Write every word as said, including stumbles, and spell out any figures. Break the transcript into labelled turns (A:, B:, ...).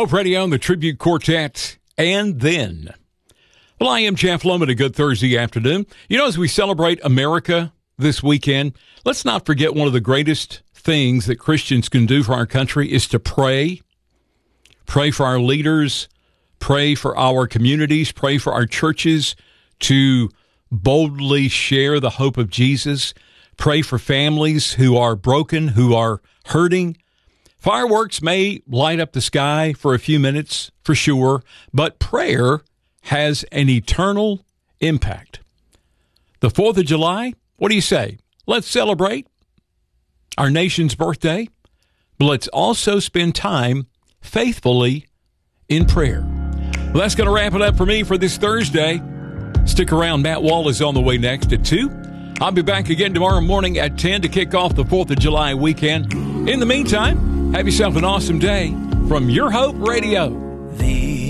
A: Hope Radio and the Tribute Quartet, and then. Well, I am Jeff Loman. A good Thursday afternoon. You know, as we celebrate America this weekend, let's not forget one of the greatest things that Christians can do for our country is to pray. Pray for our leaders. Pray for our communities. Pray for our churches to boldly share the hope of Jesus. Pray for families who are broken, who are hurting. Fireworks may light up the sky for a few minutes, for sure, but prayer has an eternal impact. The fourth of July, what do you say? Let's celebrate our nation's birthday, but let's also spend time faithfully in prayer. Well, that's going to wrap it up for me for this Thursday. Stick around. Matt Wall is on the way next at two. I'll be back again tomorrow morning at ten to kick off the fourth of July weekend. In the meantime, have yourself an awesome day from Your Hope Radio.